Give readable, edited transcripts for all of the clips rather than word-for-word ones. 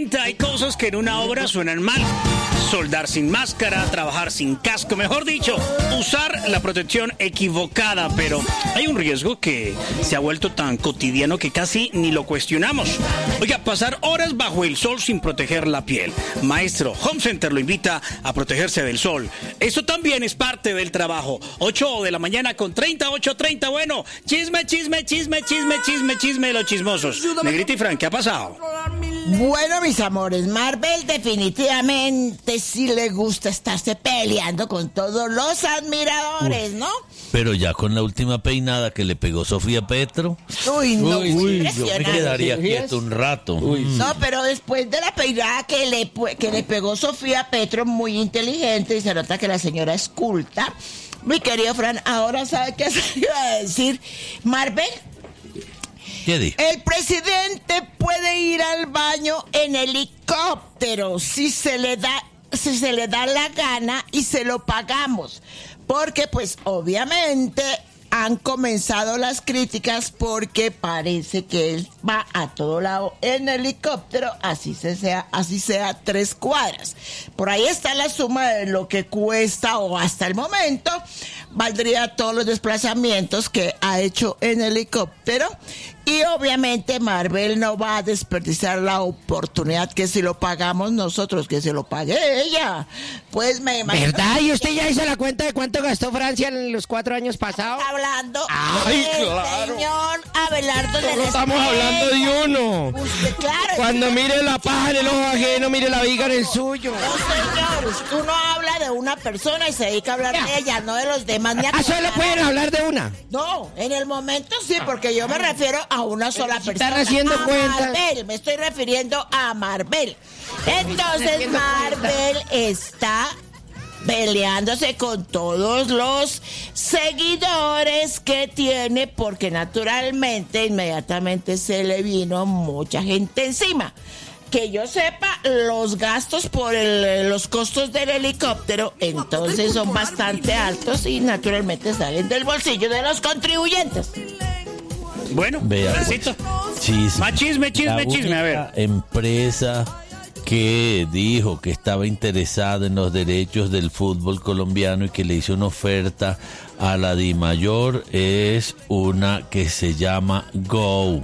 Obviamente hay cosas que en una obra suenan mal. Soldar sin máscara, trabajar sin casco, mejor dicho, usar la protección equivocada, pero hay un riesgo que se ha vuelto tan cotidiano que casi ni lo cuestionamos. Oiga, pasar horas bajo el sol sin proteger la piel. Maestro, Home Center lo invita a protegerse del sol. Eso también es parte del trabajo. 8 de la mañana con 8:30. Bueno, chisme de los chismosos. Negrita y Frank, ¿qué ha pasado? Bueno, mis amores, Marvel definitivamente sí le gusta estarse peleando con todos los admiradores, ¿no? Pero ya con la última peinada que le pegó Sofía Petro. Uy, no, yo me quedaría quieto un rato. No, pero después de la peinada que le pegó Sofía Petro, muy inteligente, y se nota que la señora es culta. Mi querido Fran, ahora sabe qué se iba a decir. Marvel. ¿Qué dijo? El presidente puede ir al baño en helicóptero si se le da la gana y se lo pagamos. Porque pues obviamente han comenzado las críticas porque parece que él va a todo lado en helicóptero, así sea 3 cuadras. Por ahí está la suma de lo que cuesta, o hasta el momento valdría todos los desplazamientos que ha hecho en helicóptero. Y obviamente Marvel no va a desperdiciar la oportunidad que si lo pagamos nosotros, que se lo pague ella. Pues me imagino. ¿Verdad? ¿Y usted ya hizo la cuenta de cuánto gastó Francia en los 4 años pasados? Hablando ¡Ay, claro! Señor Abelardo de No estamos hablando de uno. Usted, claro. Cuando mire la paja en el ojo ajeno, mire la viga en el suyo. No, señor, uno habla de una persona y se dedica a hablar de ella, no de los demás. ¿Ah, solo pueden hablar de una? No, en el momento sí, porque yo me refiero a una sola persona. Están haciendo cuentas. Marvel, me estoy refiriendo a Marvel. Entonces Marvel está peleándose con todos los seguidores que tiene, porque naturalmente inmediatamente se le vino mucha gente encima. Que yo sepa, los gastos por los costos del helicóptero entonces son bastante altos y naturalmente salen del bolsillo de los contribuyentes. Bueno, vea, Francito. Chisme. Más chisme, a ver. Empresa que dijo que estaba interesada en los derechos del fútbol colombiano y que le hizo una oferta a la DIMAYOR es una que se llama Go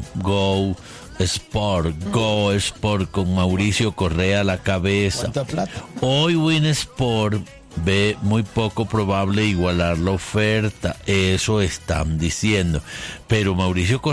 Sport, con Mauricio Correa a la cabeza. ¿Cuánta plata? Hoy Win Sport ve muy poco probable igualar la oferta, eso están diciendo, pero Mauricio Correa